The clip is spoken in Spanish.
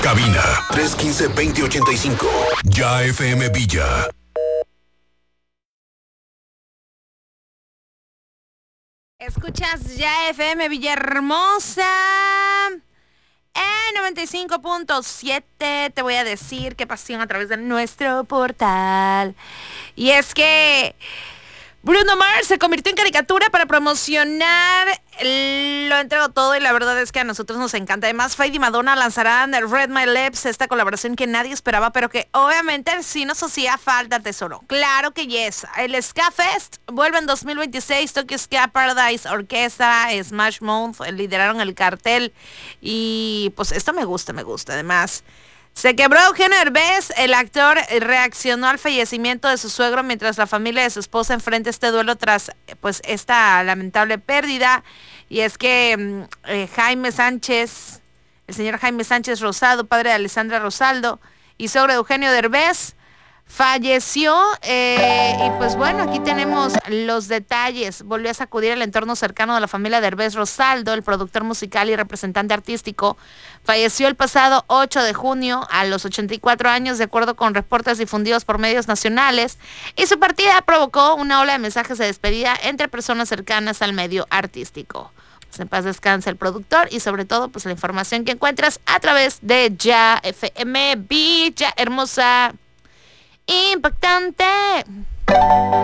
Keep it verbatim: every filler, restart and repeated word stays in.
Cabina tres uno cinco, dos cero ocho cinco. Ya F M Villa. Escuchas Ya F M Villahermosa en noventa y cinco punto siete. Te voy a decir qué pasión a través de nuestro portal. Y es que Bruno Mars se convirtió en caricatura para promocionar. Lo entrego todo y la verdad es que a nosotros nos encanta. Además, Feid y Madonna lanzarán Red My Lips, esta colaboración que nadie esperaba, pero que obviamente sí nos hacía falta, tesoro. Claro que yes. El Ska Fest vuelve en dos mil veintiséis. Tokyo Ska Paradise Orquesta, Smash Mouth lideraron el cartel. Y pues esto me gusta, me gusta. Además, se quebró Eugenio Derbez. El actor reaccionó al fallecimiento de su suegro mientras la familia de su esposa enfrenta este duelo tras pues esta lamentable pérdida. Y es que eh, Jaime Sánchez, el señor Jaime Sánchez Rosado, padre de Alessandra Rosaldo y suegro de Eugenio Derbez, falleció. Eh, y pues bueno, aquí tenemos los detalles. Volvió a sacudir el entorno cercano de la familia Derbez. Rosaldo, el productor musical y representante artístico, falleció el pasado ocho de junio a los ochenta y cuatro años, de acuerdo con reportes difundidos por medios nacionales, y su partida provocó una ola de mensajes de despedida entre personas cercanas al medio artístico. Pues en paz descanse el productor y sobre todo pues la información que encuentras a través de Ya F M Villa Hermosa. Impactante.